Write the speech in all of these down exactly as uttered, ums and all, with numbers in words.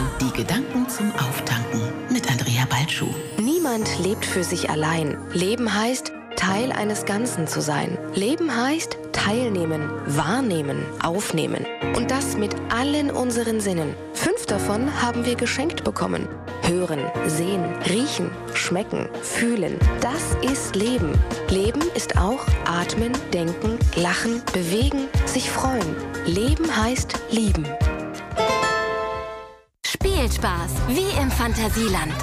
Die Gedanken zum Auftanken mit Andrea Balschuh. Niemand lebt für sich allein. Leben heißt, Teil eines Ganzen zu sein. Leben heißt, teilnehmen, wahrnehmen, aufnehmen. Und das mit allen unseren Sinnen. Fünf davon haben wir geschenkt bekommen. Hören, sehen, riechen, schmecken, fühlen. Das ist Leben. Leben ist auch atmen, denken, lachen, bewegen, sich freuen. Leben heißt lieben. Spielspaß, wie im Fantasieland.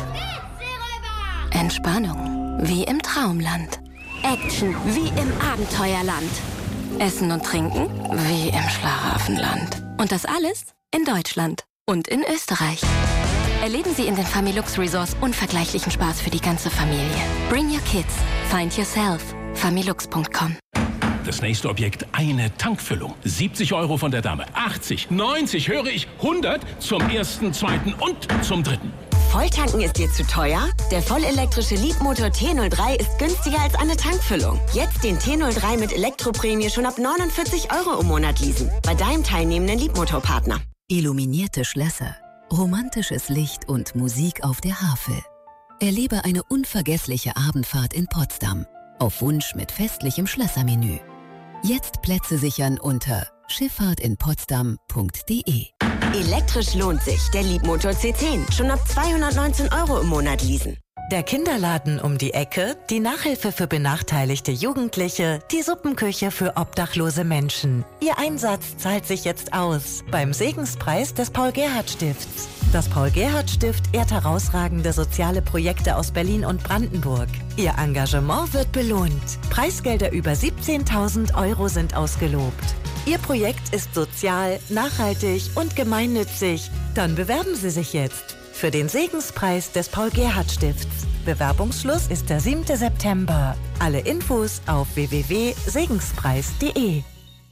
Entspannung, wie im Traumland. Action, wie im Abenteuerland. Essen und Trinken, wie im Schlaraffenland. Und das alles in Deutschland und in Österreich. Erleben Sie in den Familux Resorts unvergleichlichen Spaß für die ganze Familie. Bring your kids. Find yourself. familux punkt com. Das nächste Objekt, eine Tankfüllung. siebzig Euro von der Dame. achtzig, neunzig, höre ich, hundert zum ersten, zweiten und zum dritten. Volltanken ist dir zu teuer? Der vollelektrische Leapmotor T null drei ist günstiger als eine Tankfüllung. Jetzt den T null drei mit Elektroprämie schon ab neunundvierzig Euro im Monat leasen. Bei deinem teilnehmenden Leapmotor-Partner. Illuminierte Schlösser, romantisches Licht und Musik auf der Havel. Erlebe eine unvergessliche Abendfahrt in Potsdam. Auf Wunsch mit festlichem Schlössermenü. Jetzt Plätze sichern unter schifffahrt in potsdam punkt de. Elektrisch lohnt sich. Der Leapmotor C zehn. Schon ab zweihundertneunzehn Euro im Monat leasen. Der Kinderladen um die Ecke, die Nachhilfe für benachteiligte Jugendliche, die Suppenküche für obdachlose Menschen. Ihr Einsatz zahlt sich jetzt aus beim Segenspreis des Paul-Gerhardt-Stifts. Das Paul-Gerhardt-Stift ehrt herausragende soziale Projekte aus Berlin und Brandenburg. Ihr Engagement wird belohnt. Preisgelder über siebzehntausend Euro sind ausgelobt. Ihr Projekt ist sozial, nachhaltig und gemeinnützig. Dann bewerben Sie sich jetzt für den Segenspreis des Paul-Gerhardt-Stifts. Bewerbungsschluss ist der siebte September. Alle Infos auf w w w punkt segenspreis punkt de.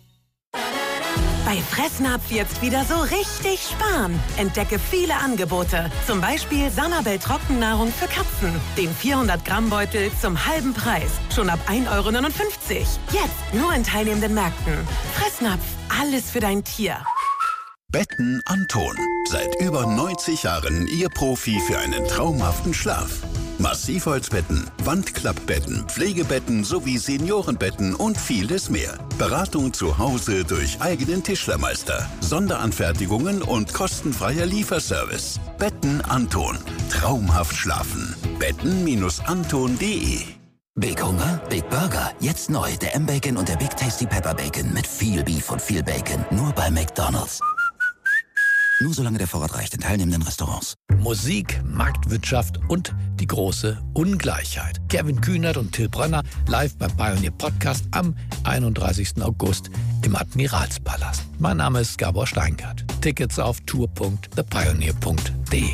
Bei Fressnapf jetzt wieder so richtig sparen. Entdecke viele Angebote. Zum Beispiel Sanabel Trockennahrung für Katzen. Den vierhundert Gramm Beutel zum halben Preis. Schon ab ein Euro neunundfünfzig. Jetzt nur in teilnehmenden Märkten. Fressnapf, alles für dein Tier. Betten Anton. Seit über neunzig Jahren Ihr Profi für einen traumhaften Schlaf. Massivholzbetten, Wandklappbetten, Pflegebetten sowie Seniorenbetten und vieles mehr. Beratung zu Hause durch eigenen Tischlermeister, Sonderanfertigungen und kostenfreier Lieferservice. Betten Anton. Traumhaft schlafen. betten Anton punkt de. Big Hunger, Big Burger. Jetzt neu der M-Bacon und der Big Tasty Pepper Bacon mit viel Beef und viel Bacon. Nur bei McDonald's. Nur solange der Vorrat reicht in teilnehmenden Restaurants. Musik, Marktwirtschaft und die große Ungleichheit. Kevin Kühnert und Till Brönner live beim Pioneer Podcast am einunddreißigsten August im Admiralspalast. Mein Name ist Gabor Steingart. Tickets auf tour punkt the pioneer punkt de.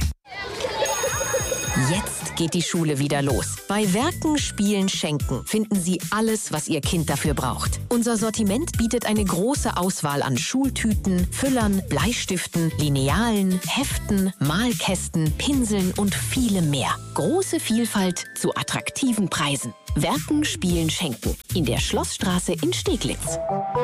Jetzt geht die Schule wieder los. Bei Werken, Spielen, Schenken finden Sie alles, was Ihr Kind dafür braucht. Unser Sortiment bietet eine große Auswahl an Schultüten, Füllern, Bleistiften, Linealen, Heften, Malkästen, Pinseln und vielem mehr. Große Vielfalt zu attraktiven Preisen. Werken, Spielen, Schenken. In der Schlossstraße in Steglitz.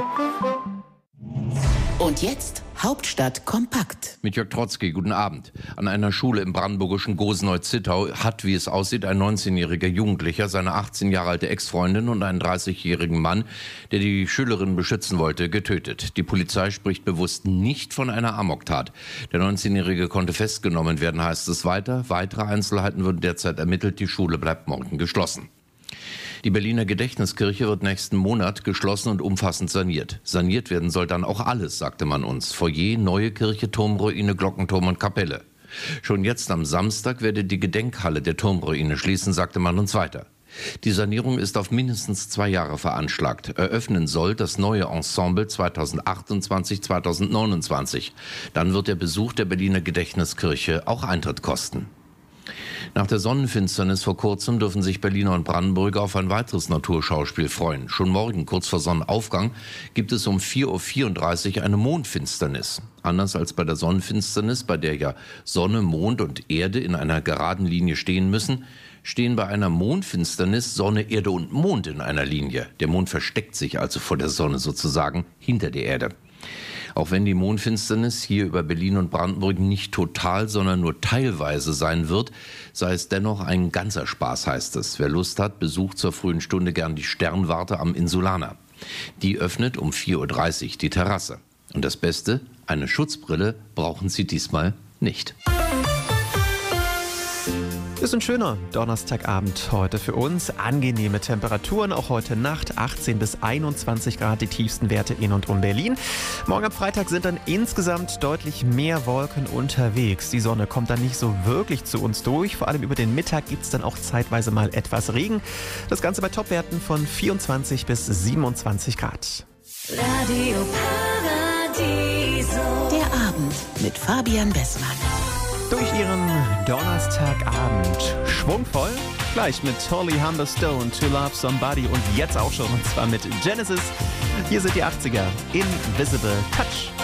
Und jetzt Hauptstadt kompakt. Mit Jörg Trotzki, guten Abend. An einer Schule im brandenburgischen Gosenau-Zittau hat, wie es aussieht, ein neunzehnjähriger Jugendlicher seine achtzehn Jahre alte Ex-Freundin und einen dreißigjährigen Mann, der die Schülerin beschützen wollte, getötet. Die Polizei spricht bewusst nicht von einer Amoktat. Der neunzehnjährige konnte festgenommen werden, heißt es weiter. Weitere Einzelheiten würden derzeit ermittelt. Die Schule bleibt morgen geschlossen. Die Berliner Gedächtniskirche wird nächsten Monat geschlossen und umfassend saniert. Saniert werden soll dann auch alles, sagte man uns. Foyer, neue Kirche, Turmruine, Glockenturm und Kapelle. Schon jetzt am Samstag werde die Gedenkhalle der Turmruine schließen, sagte man uns weiter. Die Sanierung ist auf mindestens zwei Jahre veranschlagt. Eröffnen soll das neue Ensemble zweitausendachtundzwanzig, zweitausendneunundzwanzig. Dann wird der Besuch der Berliner Gedächtniskirche auch Eintritt kosten. Nach der Sonnenfinsternis vor kurzem dürfen sich Berliner und Brandenburger auf ein weiteres Naturschauspiel freuen. Schon morgen, kurz vor Sonnenaufgang, gibt es um vier Uhr vierunddreißig eine Mondfinsternis. Anders als bei der Sonnenfinsternis, bei der ja Sonne, Mond und Erde in einer geraden Linie stehen müssen, stehen bei einer Mondfinsternis Sonne, Erde und Mond in einer Linie. Der Mond versteckt sich also vor der Sonne sozusagen hinter der Erde. Auch wenn die Mondfinsternis hier über Berlin und Brandenburg nicht total, sondern nur teilweise sein wird, sei es dennoch ein ganzer Spaß, heißt es. Wer Lust hat, besucht zur frühen Stunde gern die Sternwarte am Insulaner. Die öffnet um vier Uhr dreißig die Terrasse. Und das Beste, eine Schutzbrille brauchen Sie diesmal nicht. Ist ein schöner Donnerstagabend heute für uns. Angenehme Temperaturen, auch heute Nacht achtzehn bis einundzwanzig Grad, die tiefsten Werte in und um Berlin. Morgen am Freitag sind dann insgesamt deutlich mehr Wolken unterwegs. Die Sonne kommt dann nicht so wirklich zu uns durch. Vor allem über den Mittag gibt es dann auch zeitweise mal etwas Regen. Das Ganze bei Topwerten von vierundzwanzig bis siebenundzwanzig Grad. Radio Paradiso. Der Abend mit Fabian Bessmann. Durch ihren Donnerstagabend schwungvoll. Gleich mit Holly Humberstone, To Love Somebody und jetzt auch schon, und zwar mit Genesis. Hier sind die achtziger, Invisible Touch.